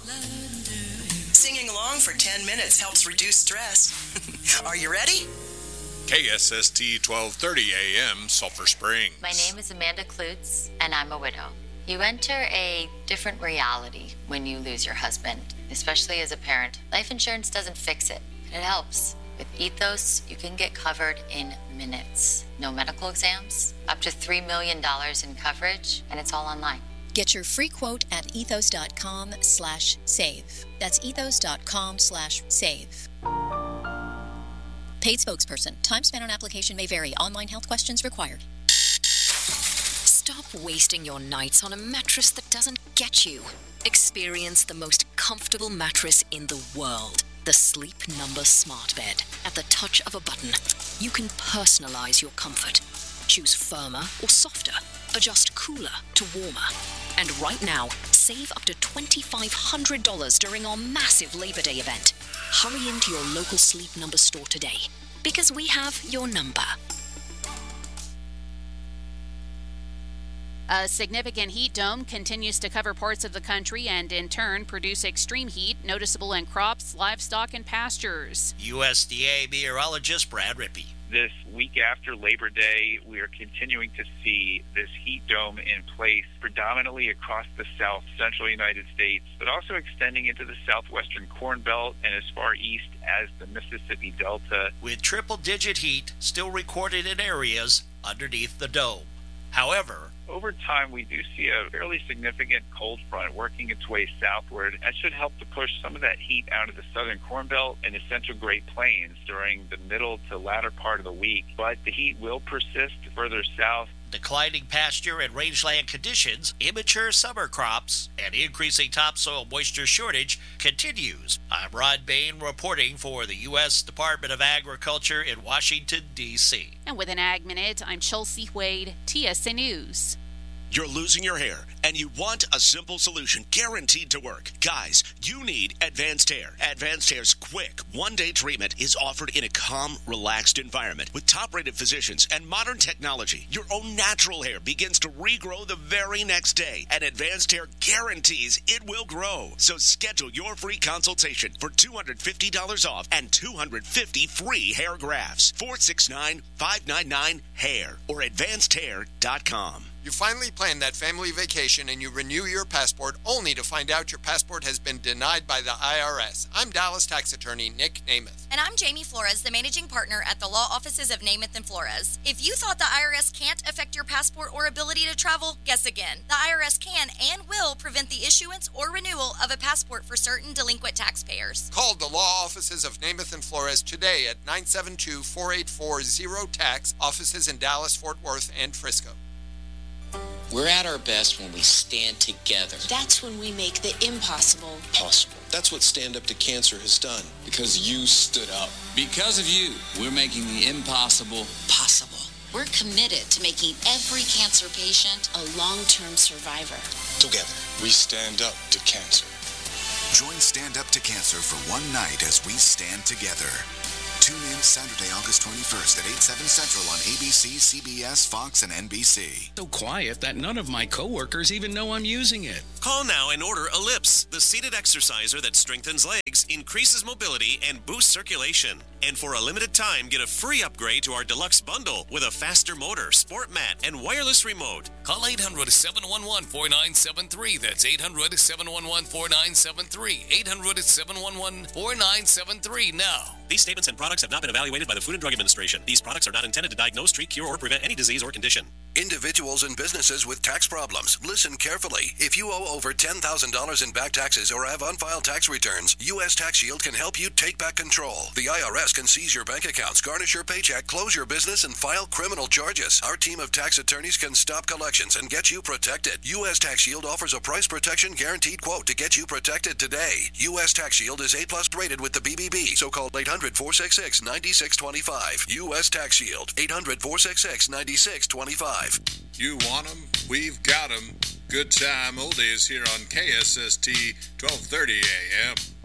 Singing along for 10 minutes helps reduce stress. Are you ready? KSST 1230 AM, Sulphur Springs. My name is Amanda Klutz, and I'm a widow. You enter a different reality when you lose your husband, especially as a parent. Life insurance doesn't fix it, but it helps. With Ethos, you can get covered in minutes. No medical exams, up to $3 million in coverage, and it's all online. Get your free quote at ethos.com/save. That's ethos.com/save. Paid spokesperson. Time spent on application may vary. Online health questions required. Stop wasting your nights on a mattress that doesn't get you. Experience the most comfortable mattress in the world. The Sleep Number Smart Bed. At the touch of a button, you can personalize your comfort. Choose firmer or softer. Adjust cooler to warmer. And right now, save up to $2,500 during our massive Labor Day event. Hurry into your local Sleep Number store today, because we have your number. A significant heat dome continues to cover parts of the country and, in turn, produce extreme heat noticeable in crops, livestock, and pastures. USDA meteorologist Brad Rippey. This week after Labor Day, we are continuing to see this heat dome in place predominantly across the south central United States, but also extending into the southwestern Corn Belt and as far east as the Mississippi Delta. With triple-digit heat still recorded in areas underneath the dome. However, over time, we do see a fairly significant cold front working its way southward. That should help to push some of that heat out of the southern Corn Belt and the central Great Plains during the middle to latter part of the week. But the heat will persist further south. Declining pasture and rangeland conditions, immature summer crops, and increasing topsoil moisture shortage continues. I'm Rod Bain reporting for the U.S. Department of Agriculture in Washington, D.C. And with an Ag Minute, I'm Chelsea Wade, TSN News. You're losing your hair, and you want a simple solution guaranteed to work. Guys, you need Advanced Hair. Advanced Hair's quick, one-day treatment is offered in a calm, relaxed environment with top-rated physicians and modern technology. Your own natural hair begins to regrow the very next day, and Advanced Hair guarantees it will grow. So schedule your free consultation for $250 off and 250 free hair grafts. 469-599-HAIR or advancedhair.com. You finally plan that family vacation and you renew your passport only to find out your passport has been denied by the IRS. I'm Dallas tax attorney Nick Namath. And I'm Jamie Flores, the managing partner at the law offices of Namath and Flores. If you thought the IRS can't affect your passport or ability to travel, guess again. The IRS can and will prevent the issuance or renewal of a passport for certain delinquent taxpayers. Call the law offices of Namath and Flores today at 972-484-0TAX, offices in Dallas, Fort Worth, and Frisco. We're at our best when we stand together. That's when we make the impossible possible. That's what Stand Up to Cancer has done. Because you stood up. Because of you, we're making the impossible possible. We're committed to making every cancer patient a long-term survivor. Together, we stand up to cancer. Join Stand Up to Cancer for one night as we stand together. Tune in Saturday, August 21st at 8, 7 Central on ABC, CBS, Fox, and NBC. So quiet that none of my coworkers even know I'm using it. Call now and order Ellipse, the seated exerciser that strengthens legs, increases mobility, and boosts circulation. And for a limited time, get a free upgrade to our deluxe bundle with a faster motor, sport mat, and wireless remote. Call 800-711-4973. That's 800-711-4973. 800-711-4973 now. These statements and products have not been evaluated by the Food and Drug Administration. These products are not intended to diagnose, treat, cure, or prevent any disease or condition. Individuals and businesses with tax problems, listen carefully. If you owe over $10,000 in back taxes or have unfiled tax returns, U.S. Tax Shield can help you take back control. The IRS can seize your bank accounts, garnish your paycheck, close your business, and file criminal charges. Our team of tax attorneys can stop collections and get you protected. U.S. Tax Shield offers a price protection guaranteed quote to get you protected today. U.S. Tax Shield is A+ rated with the BBB, so call 800-466-9625. U.S. Tax Shield, 800-466-9625. You want them? We've got them. Good time oldies here on KSST 1230 AM.